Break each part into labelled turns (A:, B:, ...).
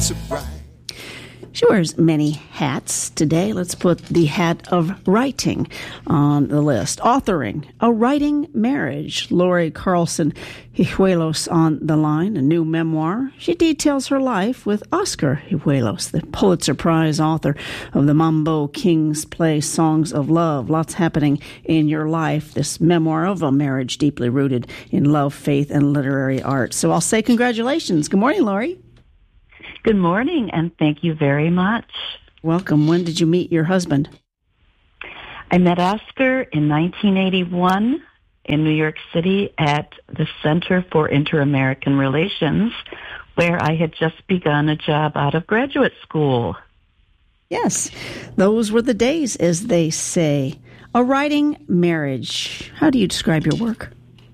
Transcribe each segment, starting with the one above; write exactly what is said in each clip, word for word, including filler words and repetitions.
A: Pulitzer Prize.
B: She wears many hats. Today, let's put the hat of writing on the list. Authoring A Writing Marriage. Lori Carlson Hijuelos on the line, a new memoir. She details her life with Oscar Hijuelos, the Pulitzer Prize author of the Mambo Kings play Songs of Love. Lots happening in your life. This memoir of a marriage deeply rooted in love, faith, and literary art. So I'll say congratulations. Good morning, Lori.
C: Good morning, and thank you very much.
B: Welcome. When did you meet your husband?
C: I met Oscar in nineteen eighty-one in New York City at the Center for Inter-American Relations, where I had just begun a job out of graduate school.
B: Yes, those were the days, as they say. A Writing Marriage. How do you describe your work?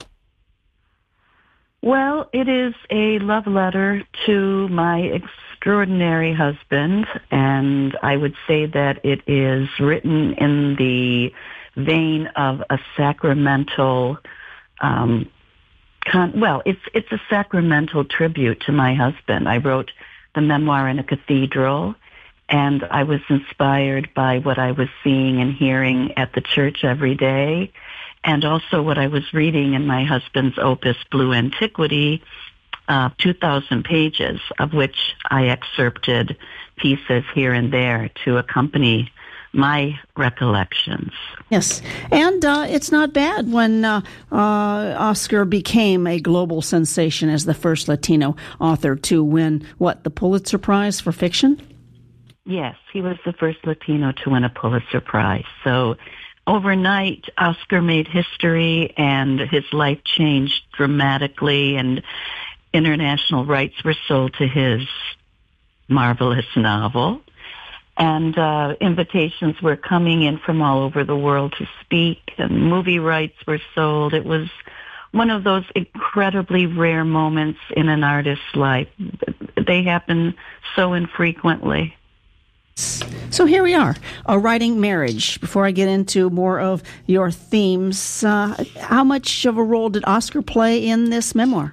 C: Well, it is a love letter to my extraordinary husband, and I would say that it is written in the vein of a sacramental, um, con- well, it's it's a sacramental tribute to my husband. I wrote the memoir in a cathedral, and I was inspired by what I was seeing and hearing at the church every day, and also what I was reading in my husband's opus, Blue Antiquity, uh, two thousand pages, of which I excerpted pieces here and there to accompany my recollections.
B: Yes, and uh, it's not bad when uh, uh, Oscar became a global sensation as the first Latino author to win, what, the Pulitzer Prize for fiction?
C: Yes, he was the first Latino to win a Pulitzer Prize. So overnight, Oscar made history, and his life changed dramatically, and international rights were sold to his marvelous novel. And uh, invitations were coming in from all over the world to speak, and movie rights were sold. It was one of those incredibly rare moments in an artist's life. They happen so infrequently.
B: So here we are, A Writing Marriage. Before I get into more of your themes, uh, how much of a role did Oscar play in this memoir?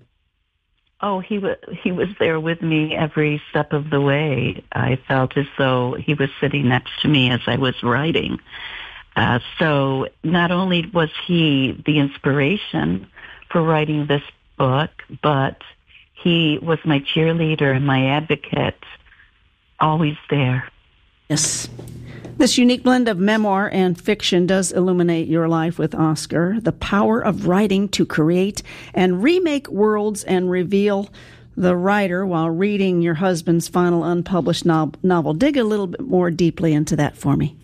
C: Oh, he was he was there with me every step of the way. I felt as though he was sitting next to me as I was writing. Uh, so not only was he the inspiration for writing this book, but he was my cheerleader and my advocate, always there.
B: Yes. This unique blend of memoir and fiction does illuminate your life with Oscar. The power of writing to create and remake worlds and reveal the writer while reading your husband's final unpublished no- novel. Dig a little bit more deeply into that for me.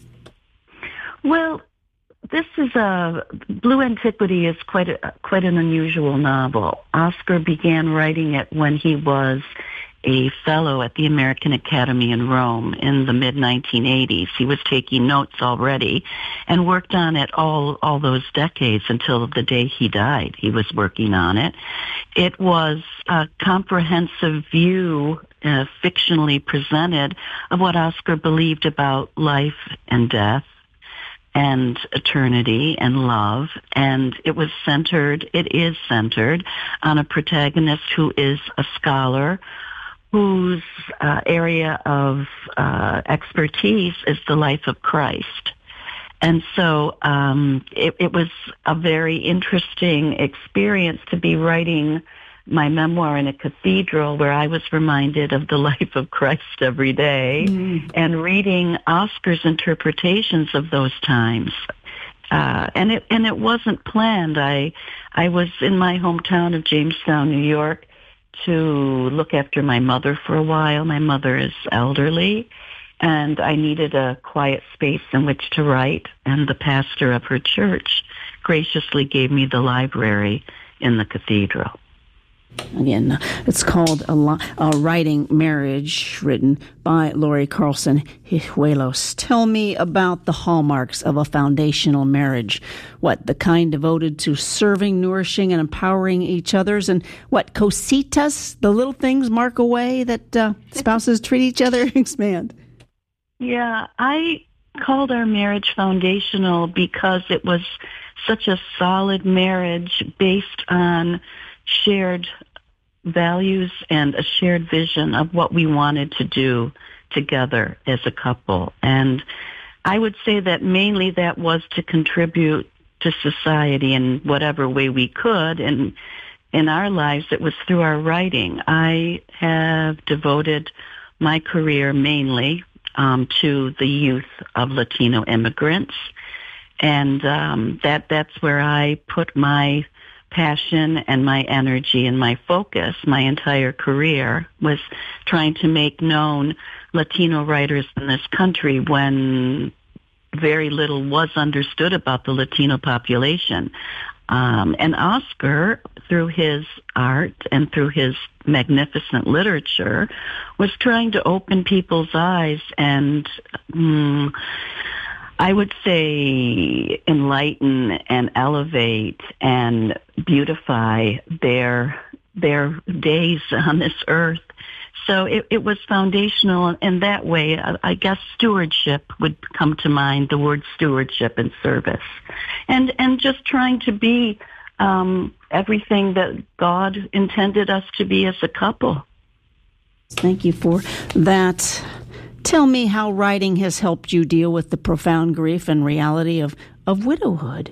C: Well, this is a Blue Antiquity is quite a, quite an unusual novel. Oscar began writing it when he was a fellow at the American Academy in Rome in the mid nineteen eighties. He was taking notes already and worked on it all, all those decades until the day he died. He was working on it. It was a comprehensive view, uh, fictionally presented, of what Oscar believed about life and death and eternity and love, and it was centered, it is centered on a protagonist who is a scholar whose uh, area of uh, expertise is the life of Christ. And so um, it, it was a very interesting experience to be writing my memoir in a cathedral where I was reminded of the life of Christ every day, mm. and reading Oscar's interpretations of those times. Uh, and it and it wasn't planned. I I was in my hometown of Jamestown, New York, to look after my mother for a while. My mother is elderly, and I needed a quiet space in which to write, and the pastor of her church graciously gave me the library in the cathedral.
B: Again, it's called A, Li- a Writing Marriage, written by Lori Carlson Hijuelos. Tell me about the hallmarks of a foundational marriage. What, the kind devoted to serving, nourishing, and empowering each other's, and what, cositas, the little things mark a way that uh, spouses treat each other? Expand.
C: Yeah, I called our marriage foundational because it was such a solid marriage based on shared values and a shared vision of what we wanted to do together as a couple. And I would say that mainly that was to contribute to society in whatever way we could. And in our lives, it was through our writing. I have devoted my career mainly um, to the youth of Latino immigrants. And um, that that's where I put my passion and my energy and my focus. My entire career was trying to make known Latino writers in this country when very little was understood about the Latino population. Um, and Oscar, through his art and through his magnificent literature, was trying to open people's eyes and um, I would say enlighten and elevate and beautify their their days on this earth. So it, it was foundational in that way. I, I guess stewardship would come to mind, the word stewardship and service. And and just trying to be um, everything that God intended us to be as a couple.
B: Thank you for that. Tell me how writing has helped you deal with the profound grief and reality of, of widowhood.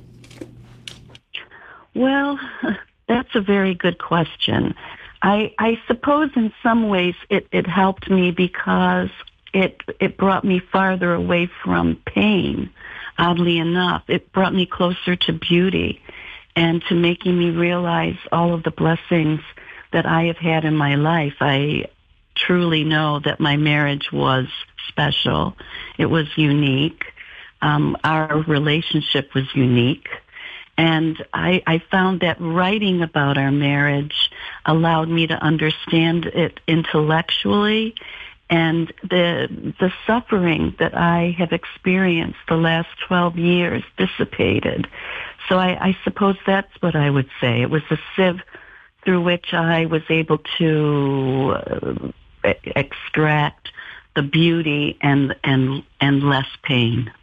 C: Well, that's a very good question. I, I suppose in some ways it, it helped me because it it brought me farther away from pain, oddly enough. It brought me closer to beauty and to making me realize all of the blessings that I have had in my life. I truly know that my marriage was special. It was unique. Um, our relationship was unique. And I, I found that writing about our marriage allowed me to understand it intellectually, and the the suffering that I have experienced the last twelve years dissipated. So I, I suppose that's what I would say. It was a sieve through which I was able to uh, extract the beauty and and and less pain.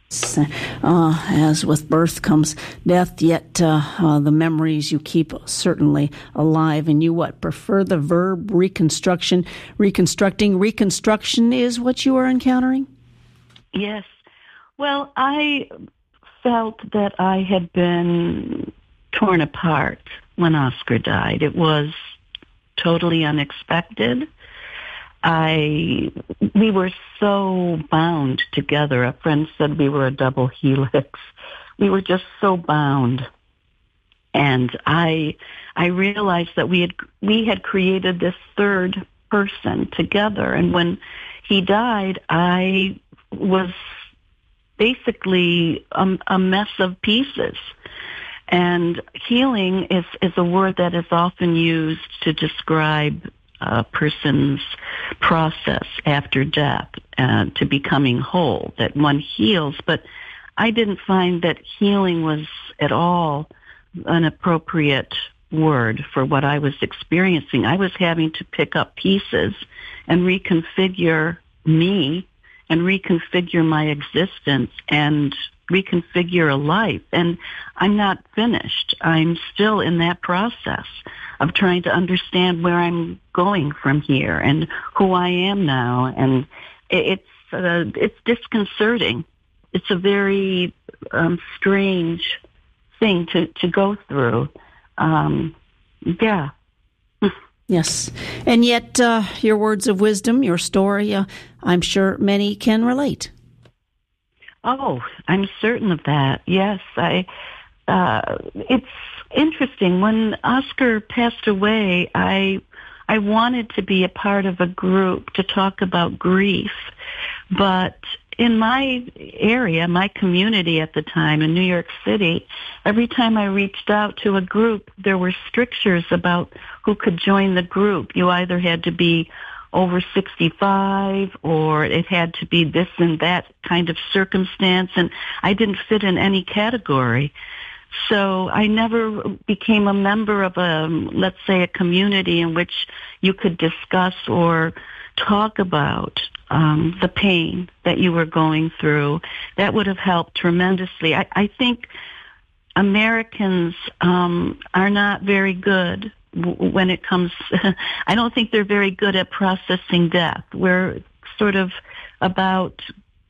B: Uh, as with birth comes death, yet uh, uh, the memories you keep certainly alive. And you what? Prefer the verb reconstruction, reconstructing. Reconstruction is what you are encountering?
C: Yes. Well, I felt that I had been torn apart when Oscar died. It was totally unexpected. I, we were so bound together. A friend said we were a double helix. We were just so bound. And I, I realized that we had, we had created this third person together. And when he died, I was basically a, a mess of pieces. And healing is, is a word that is often used to describe a person's process after death uh, to becoming whole, that one heals. But I didn't find that healing was at all an appropriate word for what I was experiencing. I was having to pick up pieces and reconfigure me and reconfigure my existence and reconfigure a life. And I'm not finished. I'm still in that process of trying to understand where I'm going from here and who I am now. And it's uh, it's disconcerting. It's a very um, strange thing to, to go through. Um, yeah.
B: Yes. And yet uh, your words of wisdom, your story, uh, I'm sure many can relate.
C: Oh, I'm certain of that. Yes, I. Uh, it's interesting. When Oscar passed away, I I wanted to be a part of a group to talk about grief, but in my area, my community at the time in New York City, every time I reached out to a group, there were strictures about who could join the group. You either had to be over sixty-five, or it had to be this and that kind of circumstance, and I didn't fit in any category. So I never became a member of a, let's say, a community in which you could discuss or talk about um, the pain that you were going through. That would have helped tremendously. I, I think Americans um, are not very good w- when it comes, I don't think they're very good at processing death. We're sort of about,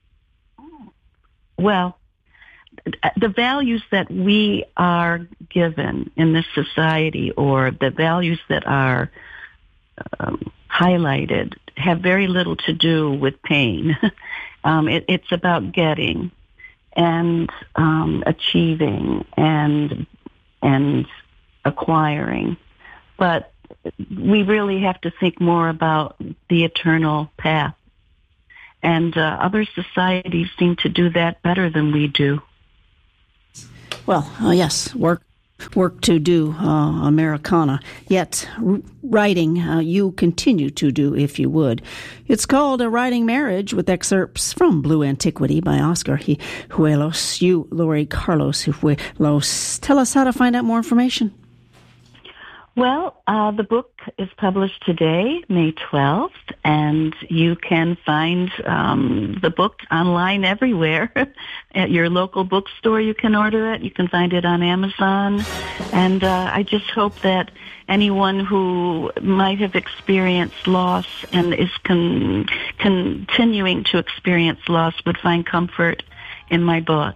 C: well, the values that we are given in this society, or the values that are um, highlighted, have very little to do with pain. um, it, it's about getting and um, achieving and and acquiring. But we really have to think more about the eternal path. And uh, other societies seem to do that better than we do.
B: Well, uh, yes, work work to do, uh, Americana. Yet, r- writing, uh, you continue to do, if you would. It's called A Writing Marriage, with excerpts from Blue Antiquity by Oscar Hijuelos. You, Lori Carlos Hijuelos, tell us how to find out more information.
C: Well, uh, the book is published today, May twelfth, and you can find um, the book online everywhere. At your local bookstore, you can order it. You can find it on Amazon. And uh, I just hope that anyone who might have experienced loss and is con- continuing to experience loss would find comfort in my book.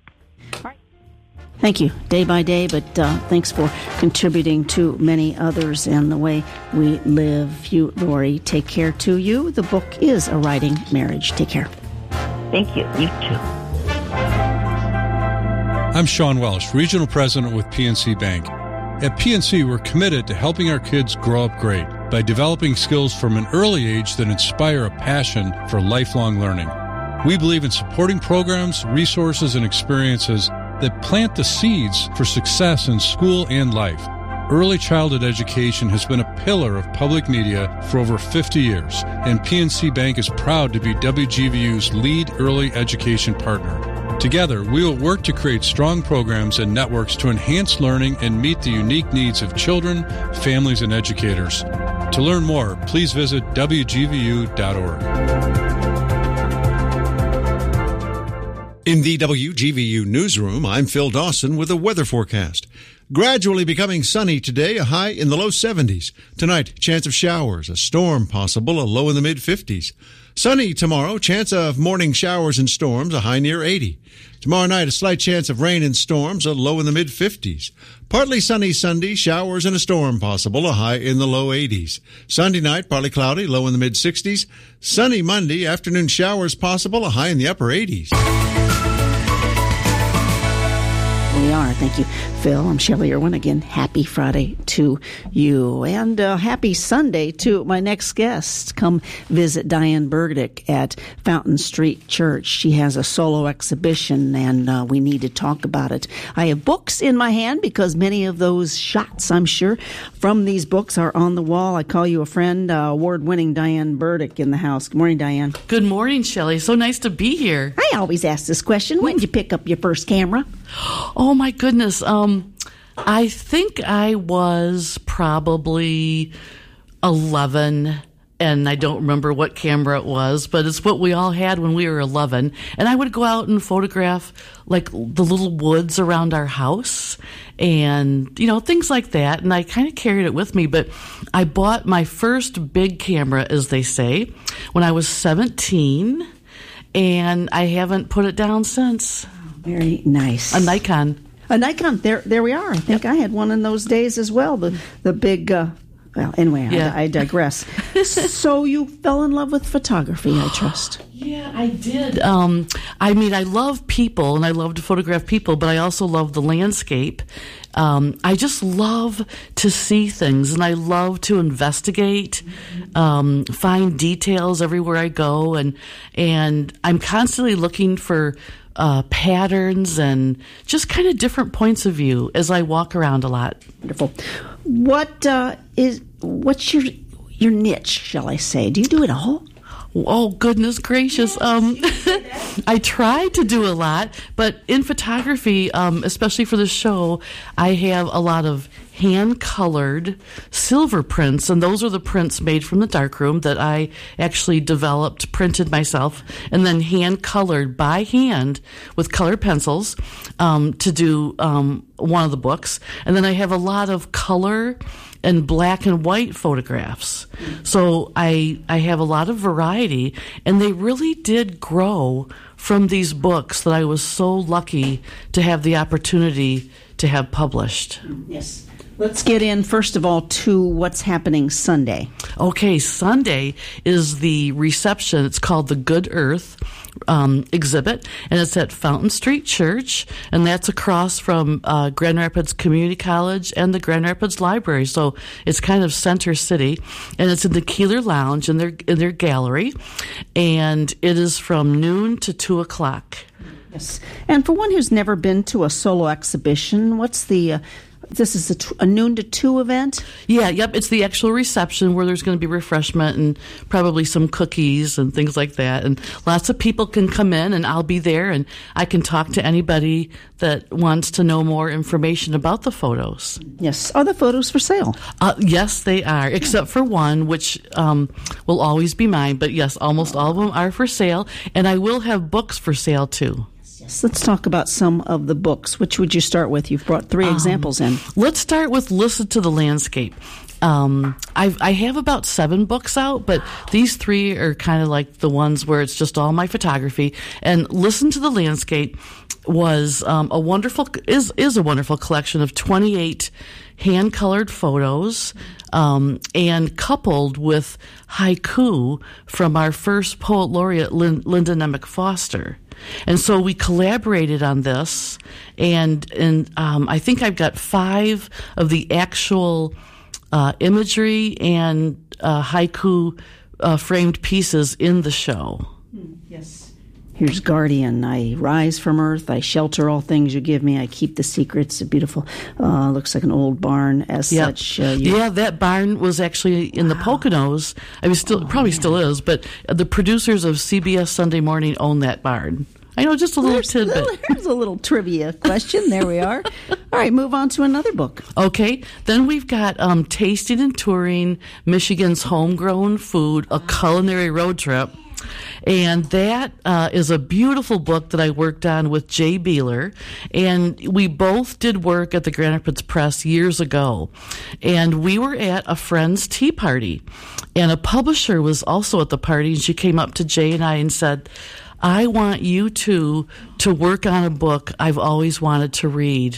B: Thank you, day by day, but uh, thanks for contributing to many others and the way we live. You, Lori, take care to you. The book is A Writing Marriage. Take care.
C: Thank you. You too.
A: I'm Sean Welsh, Regional President with P N C Bank. At P N C, we're committed to helping our kids grow up great by developing skills from an early age that inspire a passion for lifelong learning. We believe in supporting programs, resources, and experiences that plant the seeds for success in school and life. Early childhood education has been a pillar of public media for over fifty years, and P N C Bank is proud to be W G V U's lead early education partner. Together, we will work to create strong programs and networks to enhance learning and meet the unique needs of children, families, and educators. To learn more, please visit W G V U dot org.
D: In the W G V U newsroom, I'm Phil Dawson with a weather forecast. Gradually becoming sunny today, a high in the low seventies. Tonight, chance of showers, a storm possible, a low in the mid-fifties. Sunny tomorrow, chance of morning showers and storms, a high near eighty. Tomorrow night, a slight chance of rain and storms, a low in the mid-fifties. Partly sunny Sunday, showers and a storm possible, a high in the low eighties. Sunday night, partly cloudy, low in the mid-sixties. Sunny Monday, afternoon showers possible, a high in the upper eighties.
B: We are. Thank you, Phil. I'm Shelley Irwin. Again, happy Friday to you. And uh, happy Sunday to my next guest. Come visit Diane Burdick at Fountain Street Church. She has a solo exhibition, and uh, we need to talk about it. I have books in my hand because many of those shots, I'm sure, from these books are on the wall. I call you a friend, uh, award-winning Diane Burdick in the house. Good morning, Diane.
E: Good morning, Shelley. So nice to be here.
B: I always ask this question. When did you pick up your first camera?
E: Oh, my goodness. Um, I think I was probably eleven, and I don't remember what camera it was, but it's what we all had when we were eleven. And I would go out and photograph, like, the little woods around our house and, you know, things like that. And I kind of carried it with me. But I bought my first big camera, as they say, when I was seventeen, and I haven't put it down since.
B: Very nice.
E: A Nikon.
B: A Nikon. There there we are. I think yep. I had one in those days as well. The the big, uh, well, anyway,
E: yeah.
B: I, I digress. So you fell in love with photography, I trust.
E: Yeah, I did. Um, I mean, I love people, and I love to photograph people, but I also love the landscape. Um, I just love to see things, and I love to investigate, um, find details everywhere I go, and and I'm constantly looking for uh, patterns and just kind of different points of view as I walk around a lot.
B: Wonderful. What uh, is what's your your niche, shall I say? Do you do it all?
E: Oh, goodness gracious. Um, I try to do a lot, but in photography, um, especially for the show, I have a lot of hand-colored silver prints, and those are the prints made from the darkroom that I actually developed, printed myself, and then hand-colored by hand with colored pencils um, to do um, one of the books. And then I have a lot of color and black and white photographs. So I I have a lot of variety, and they really did grow from these books that I was so lucky to have the opportunity to have published.
B: Yes. Let's get in, first of all, to what's happening Sunday.
E: Okay, Sunday is the reception. It's called the Good Earth um, exhibit, and it's at Fountain Street Church, and that's across from uh, Grand Rapids Community College and the Grand Rapids Library. So it's kind of center city, and it's in the Keeler Lounge in their in their gallery, and it is from noon to two o'clock.
B: Yes. And for one who's never been to a solo exhibition, what's the... Uh, This is a, t- a noon to two event?
E: Yeah, yep. It's the actual reception where there's going to be refreshment and probably some cookies and things like that. And lots of people can come in, and I'll be there, and I can talk to anybody that wants to know more information about the photos.
B: Yes. Are the photos for sale?
E: Uh, yes, they are, except for one, which um, will always be mine. But yes, almost all of them are for sale, and I will have books for sale too.
B: Yes, let's talk about some of the books. Which would you start with? You've brought three um, examples in.
E: Let's start with Listen to the Landscape. Um, I've, I have about seven books out, but these three are kind of like the ones where it's just all my photography. And Listen to the Landscape was um, a wonderful is is a wonderful collection of twenty-eight hand-colored photos, um, and coupled with haiku from our first poet laureate, Lin- Linda Nemec Foster. And so we collaborated on this, and and um, I think I've got five of the actual uh, imagery and uh, haiku uh, framed pieces in the show.
B: Mm, yes. Here's Guardian. I rise from earth. I shelter all things you give me. I keep the secrets. A beautiful, uh, looks like an old barn as
E: yep.
B: such. Uh,
E: yeah, that barn was actually in the wow. Poconos. I mean, still oh, probably man. still is, but the producers of C B S Sunday Morning own that barn. I know, just a little
B: there's,
E: tidbit.
B: There's a little trivia question. There we are. All right, move on to another book.
E: Okay, then we've got um, Tasting and Touring Michigan's Homegrown Food, a Culinary Road Trip. And that uh, is a beautiful book that I worked on with Jay Beeler. And we both did work at the Grand Rapids Press years ago. And we were at a friend's tea party. And a publisher was also at the party. And she came up to Jay and I and said, I want you two to work on a book I've always wanted to read.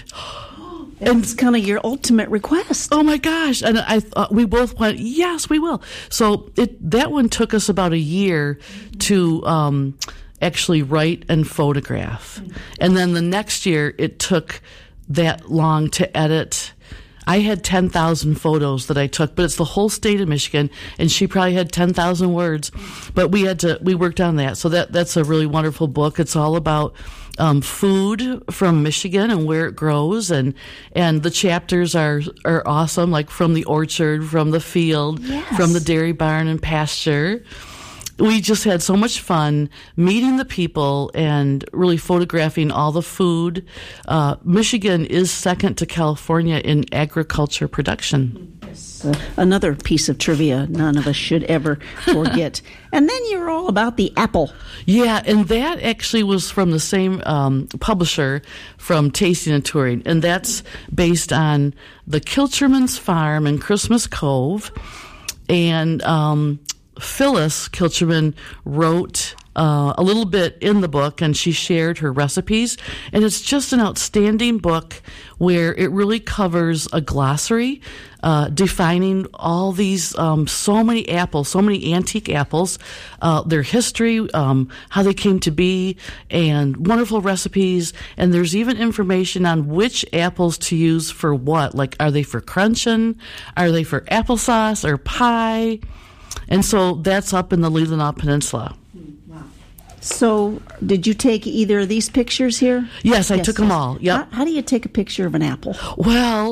B: And it's kind of your ultimate request.
E: Oh my gosh! And I thought we both went, yes, we will. So it that one took us about a year to um, actually write and photograph, and then the next year it took that long to edit. I had ten thousand photos that I took, but it's the whole state of Michigan, and she probably had ten thousand words. But we had to, we worked on that. So that that's a really wonderful book. It's all about um, food from Michigan and where it grows, and and the chapters are are awesome, like from the orchard, from the field, yes. from the dairy barn and pasture. We just had so much fun meeting the people and really photographing all the food. Uh, Michigan is second to California in agriculture production.
B: Yes. Uh, another piece of trivia none of us should ever forget. And then you're all about the apple.
E: Yeah, and that actually was from the same um, publisher from Tasting and Touring, and that's based on the Kilcherman's Farm in Christmas Cove. And um Phyllis Kilcherman wrote uh, a little bit in the book, and she shared her recipes. And it's just an outstanding book where it really covers a glossary uh, defining all these, um, so many apples, so many antique apples, uh, their history, um, how they came to be, and wonderful recipes. And there's even information on which apples to use for what. Like, are they for crunching? Are they for applesauce or pie? And so that's up in the Leelanau Peninsula.
B: Wow. So did you take either of these pictures here?
E: Yes, I yes, took yes. them all. Yep.
B: How, how do you take a picture of an apple?
E: Well,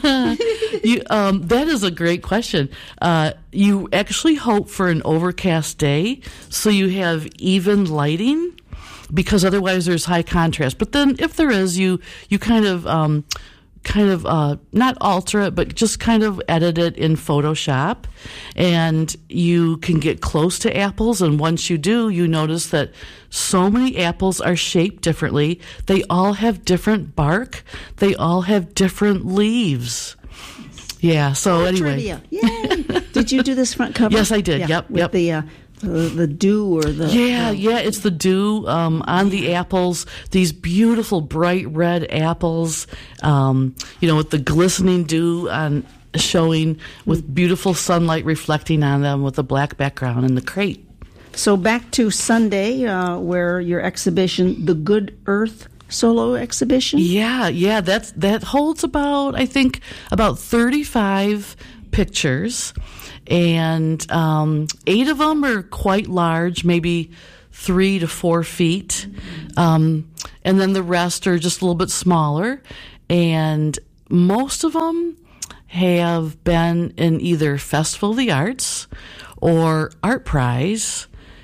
E: you, um, that is a great question. Uh, you actually hope for an overcast day, so you have even lighting, because otherwise there's high contrast. But then if there is, you, you kind of... Um, kind of uh, not alter it, but just kind of edit it in Photoshop, and you can get close to apples. And once you do, you notice that so many apples are shaped differently. They all have different bark. They all have different leaves. Yeah. So
B: oh,
E: anyway,
B: trivia. Yay! Did you do this front cover?
E: Yes, I did.
B: Yeah,
E: Yep.
B: with
E: Yep.
B: The, uh, the the dew or the
E: yeah
B: the,
E: yeah it's the dew um, on the apples, these beautiful bright red apples, um, you know, with the glistening dew on showing, with beautiful sunlight reflecting on them, with a black background in the crate.
B: So back to Sunday, uh, where your exhibition, The Good Earth Solo Exhibition.
E: Yeah, yeah, that's that holds about, I think, about thirty-five pictures, and um, eight of them are quite large, maybe three to four feet, um, and then the rest are just a little bit smaller, and most of them have been in either Festival of the Arts or Art Prize,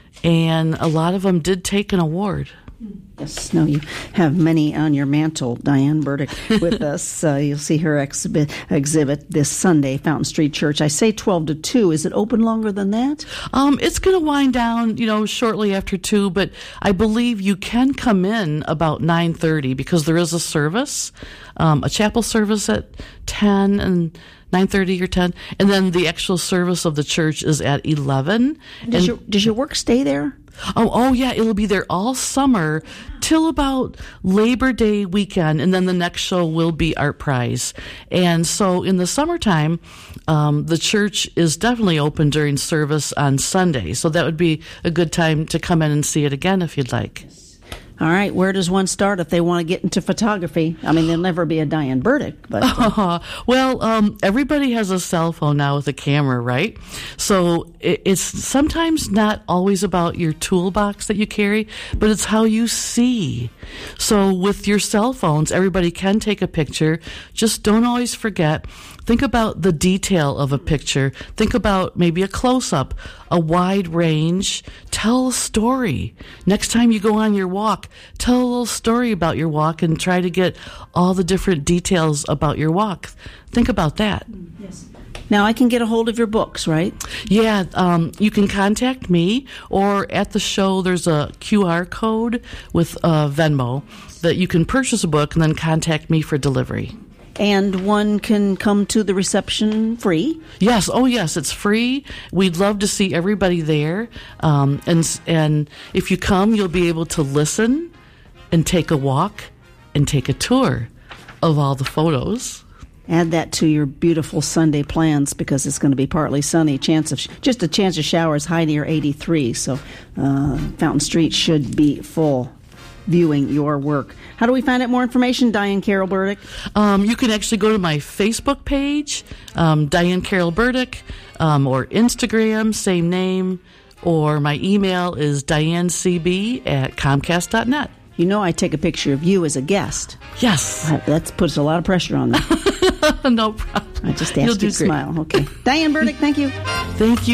E: and a lot of them did take an award.
B: Yes, no, you have many on your mantle. Diane Burdick with us. Uh, you'll see her exhibit, exhibit this Sunday, Fountain Street Church. I say twelve to two. Is it open longer than that?
E: Um, it's going to wind down, you know, shortly after two, but I believe you can come in about nine thirty because there is a service, um, a chapel service at ten and nine thirty or ten, and then the actual service of the church is at eleven.
B: Does,
E: and,
B: your, does your work stay there?
E: Oh, oh yeah, it'll be there all summer till about Labor Day weekend, and then the next show will be Art Prize. And so in the summertime, um, the church is definitely open during service on Sunday, so that would be a good time to come in and see it again if you'd like.
B: All right, where does one start if they want to get into photography? I mean, there'll never be a Diane Burdick, but...
E: Uh, well, um, everybody has a cell phone now with a camera, right? So it, it's sometimes not always about your toolbox that you carry, but it's how you see. So with your cell phones, everybody can take a picture. Just don't always forget. Think about the detail of a picture. Think about maybe a close-up, a wide range. Tell a story. Next time you go on your walk, tell a little story about your walk and try to get all the different details about your walk. Think about that.
B: Yes. Now, I can get a hold of your books, right?
E: Yeah, um, you can contact me, or at the show there's a Q R code with uh, Venmo that you can purchase a book and then contact me for delivery.
B: And one can come to the reception free?
E: Yes. Oh, yes. It's free. We'd love to see everybody there. Um, and and if you come, you'll be able to listen and take a walk and take a tour of all the photos.
B: Add that to your beautiful Sunday plans because it's going to be partly sunny. Chance of sh- just a chance of showers, high near eighty-three. So uh, Fountain Street should be full. Viewing your work. How do we find out more information, Diane Carol Burdick?
E: Um, you can actually go to my Facebook page, um, Diane Carol Burdick, um, or Instagram, same name, or my email is dianecb at comcast dot net.
B: You know I take a picture of you as a guest.
E: Yes.
B: That puts a lot of pressure on me.
E: No problem.
B: I just
E: You'll
B: asked you
E: do
B: to
E: great.
B: smile. Okay. Diane Burdick, thank you.
E: Thank you.